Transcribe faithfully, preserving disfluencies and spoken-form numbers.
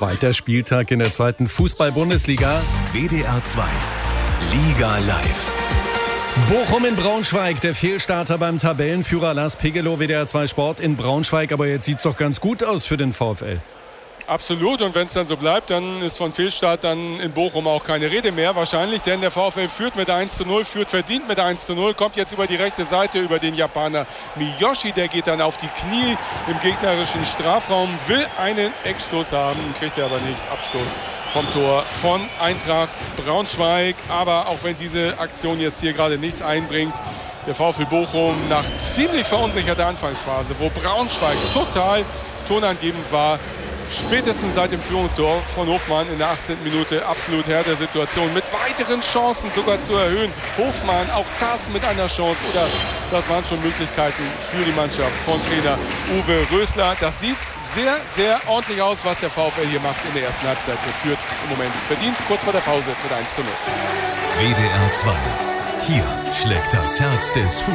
Zweiter Spieltag in der zweiten Fußball-Bundesliga. W D R zwei Liga live. Bochum in Braunschweig, der Fehlstarter beim Tabellenführer Lars Pegelow, W D R zwei Sport in Braunschweig. Aber jetzt sieht es doch ganz gut aus für den VfL. Absolut, und wenn es dann so bleibt, dann ist von Fehlstart dann in Bochum auch keine Rede mehr wahrscheinlich, denn der VfL führt mit eins zu null, führt verdient mit eins zu null, kommt jetzt über die rechte Seite, über den Japaner Miyoshi, der geht dann auf die Knie im gegnerischen Strafraum, will einen Eckstoß haben, kriegt er aber nicht, Abstoß vom Tor von Eintracht Braunschweig, aber auch wenn diese Aktion jetzt hier gerade nichts einbringt, der VfL Bochum nach ziemlich verunsicherter Anfangsphase, wo Braunschweig total tonangebend war, spätestens seit dem Führungstor von Hofmann in der achtzehnten Minute absolut Herr der Situation, mit weiteren Chancen sogar zu erhöhen. Hofmann, auch das mit einer Chance, oder das waren schon Möglichkeiten für die Mannschaft von Trainer Uwe Rösler. Das sieht sehr, sehr ordentlich aus, was der VfL hier macht in der ersten Halbzeit. Er führt im Moment verdient, kurz vor der Pause mit eins zu null. W D R zwei. Hier schlägt das Herz des Fußballs.